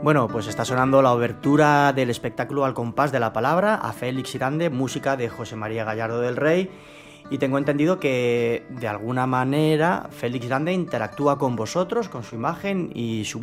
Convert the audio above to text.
Bueno, pues está sonando la obertura del espectáculo Al compás de la palabra, a Félix Grande, música de José María Gallardo del Rey, y tengo entendido que de alguna manera Félix Grande interactúa con vosotros, con su imagen y su